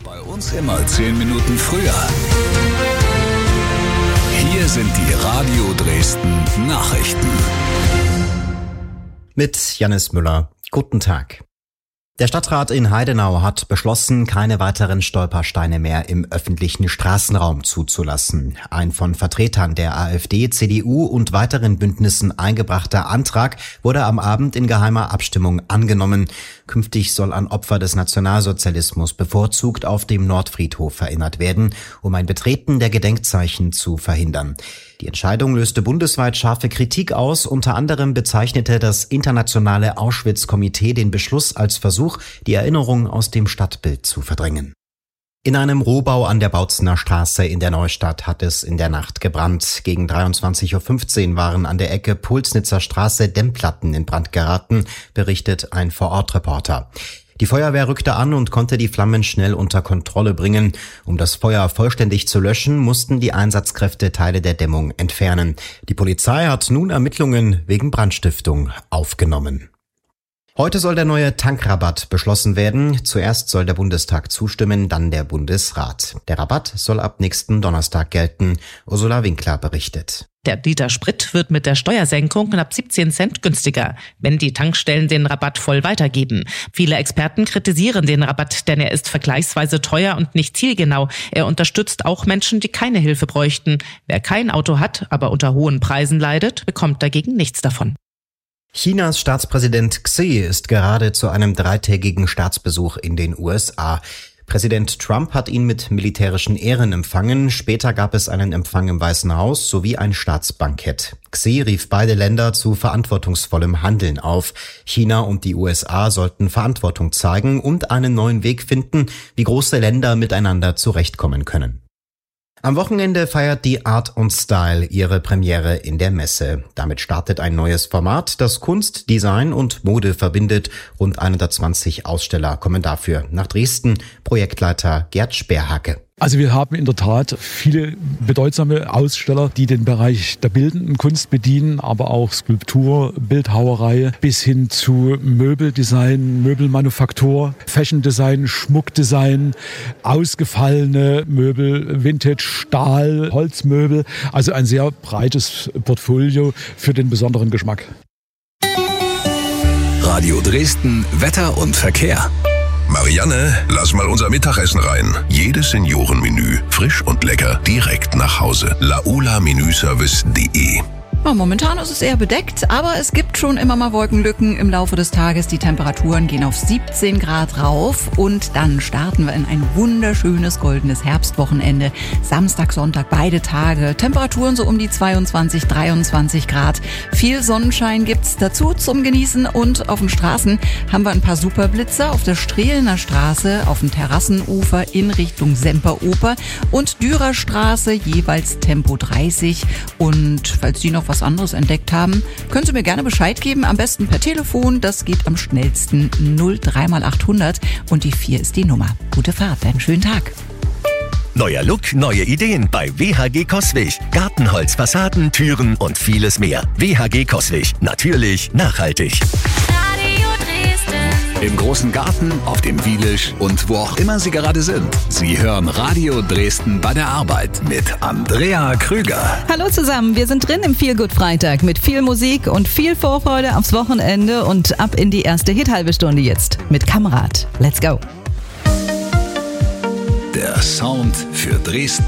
Bei uns immer 10 Minuten früher. Hier sind die Radio Dresden Nachrichten. Mit Jannis Müller. Guten Tag. Der Stadtrat in Heidenau hat beschlossen, keine weiteren Stolpersteine mehr im öffentlichen Straßenraum zuzulassen. Ein von Vertretern der AfD, CDU und weiteren Bündnissen eingebrachter Antrag wurde am Abend in geheimer Abstimmung angenommen. Künftig soll an Opfer des Nationalsozialismus bevorzugt auf dem Nordfriedhof erinnert werden, um ein Betreten der Gedenkzeichen zu verhindern. Die Entscheidung löste bundesweit scharfe Kritik aus. Unter anderem bezeichnete das internationale Auschwitz-Komitee den Beschluss als Versuch, die Erinnerung aus dem Stadtbild zu verdrängen. In einem Rohbau an der Bautzener Straße in der Neustadt hat es in der Nacht gebrannt. Gegen 23.15 Uhr waren an der Ecke Pulsnitzer Straße Dämmplatten in Brand geraten, berichtet ein Vorortreporter. Die Feuerwehr rückte an und konnte die Flammen schnell unter Kontrolle bringen. Um das Feuer vollständig zu löschen, mussten die Einsatzkräfte Teile der Dämmung entfernen. Die Polizei hat nun Ermittlungen wegen Brandstiftung aufgenommen. Heute soll der neue Tankrabatt beschlossen werden. Zuerst soll der Bundestag zustimmen, dann der Bundesrat. Der Rabatt soll ab nächsten Donnerstag gelten. Ursula Winkler berichtet. Der Liter Sprit wird mit der Steuersenkung knapp 17 Cent günstiger, wenn die Tankstellen den Rabatt voll weitergeben. Viele Experten kritisieren den Rabatt, denn er ist vergleichsweise teuer und nicht zielgenau. Er unterstützt auch Menschen, die keine Hilfe bräuchten. Wer kein Auto hat, aber unter hohen Preisen leidet, bekommt dagegen nichts davon. Chinas Staatspräsident Xi ist gerade zu einem 3-tägigen Staatsbesuch in den USA. Präsident Trump hat ihn mit militärischen Ehren empfangen. Später gab es einen Empfang im Weißen Haus sowie ein Staatsbankett. Xi rief beide Länder zu verantwortungsvollem Handeln auf. China und die USA sollten Verantwortung zeigen und einen neuen Weg finden, wie große Länder miteinander zurechtkommen können. Am Wochenende feiert die Art & Style ihre Premiere in der Messe. Damit startet ein neues Format, das Kunst, Design und Mode verbindet. Rund 120 Aussteller kommen dafür nach Dresden. Projektleiter Gerd Sperhacke. Also wir haben in der Tat viele bedeutsame Aussteller, die den Bereich der bildenden Kunst bedienen, aber auch Skulptur, Bildhauerei bis hin zu Möbeldesign, Möbelmanufaktur, Fashiondesign, Schmuckdesign, ausgefallene Möbel, Vintage, Stahl, Holzmöbel. Also ein sehr breites Portfolio für den besonderen Geschmack. Radio Dresden, Wetter und Verkehr. Marianne, lass mal unser Mittagessen rein. Jedes Seniorenmenü, frisch und lecker, direkt nach Hause. laula-service.de. Ja, momentan ist es eher bedeckt, aber es gibt schon immer mal Wolkenlücken im Laufe des Tages. Die Temperaturen gehen auf 17 Grad rauf und dann starten wir in ein wunderschönes goldenes Herbstwochenende. Samstag, Sonntag, beide Tage. Temperaturen so um die 22, 23 Grad. Viel Sonnenschein gibt's dazu zum Genießen und auf den Straßen haben wir ein paar Superblitzer auf der Strehlener Straße, auf dem Terrassenufer in Richtung Semperoper und Dürerstraße jeweils Tempo 30. Und falls Sie noch was anderes entdeckt haben, können Sie mir gerne Bescheid geben, am besten per Telefon, das geht am schnellsten 03x800 und die 4 ist die Nummer. Gute Fahrt, einen schönen Tag. Neuer Look, neue Ideen bei WHG Coswig. Gartenholz, Fassaden, Türen und vieles mehr. WHG Coswig. Natürlich nachhaltig. Im großen Garten, auf dem Wielisch und wo auch immer Sie gerade sind. Sie hören Radio Dresden bei der Arbeit mit Andrea Krüger. Hallo zusammen, wir sind drin im Feel-Good-Freitag mit viel Musik und viel Vorfreude aufs Wochenende und ab in die erste Hit-halbe Stunde jetzt mit Kamerad. Let's go! Der Sound für Dresden.